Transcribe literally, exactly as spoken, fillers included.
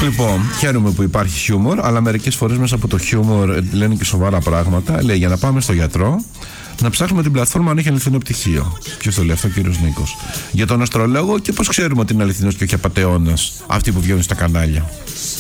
Λοιπόν, χαίρομαι που υπάρχει χιούμορ, αλλά μερικές φορές μέσα από το χιούμορ λένε και σοβαρά πράγματα. Λέει για να πάμε στο γιατρό, να ψάχνουμε την πλατφόρμα αν έχει αληθινό πτυχίο. Ποιος το λέει αυτό, ο κύριος Νίκος. Για τον αστρολόγο, και πώς ξέρουμε ότι είναι αληθινός και όχι απατεώνας αυτοί που βγαίνουν στα κανάλια.